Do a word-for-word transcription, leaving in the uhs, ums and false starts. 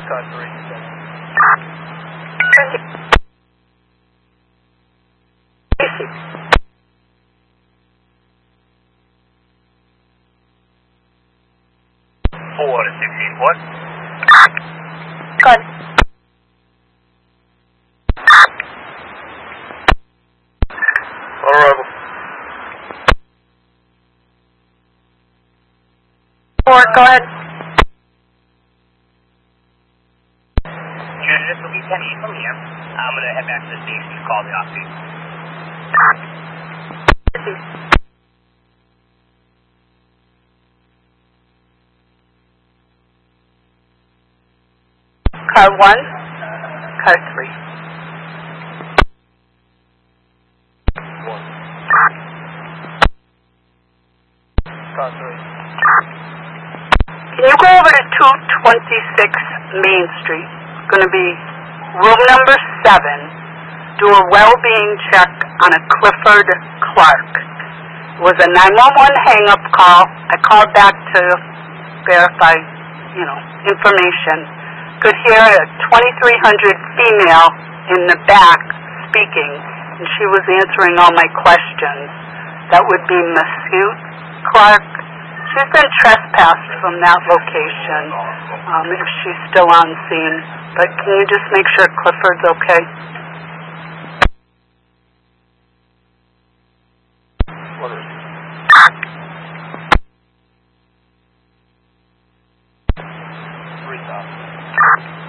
Car three. Four to sixteen. What? Good. On arrival. Four, go ahead. Junior, this will be ten eight from here. I'm going to head back to the station to call the off-peak. Car one, car three. One. Car three. Can you go over to two twenty-six Main Street? It's going to be room number seven. Do a well-being check on a Clifford Clark. It was a nine one one hang-up call. I called back to verify, you know, information. Could hear a twenty-three hundred female in the back speaking, and she was answering all my questions. That would be Mascoute Clark. She's been trespassed from that location, um, if she's still on scene. But can you just make sure Clifford's okay?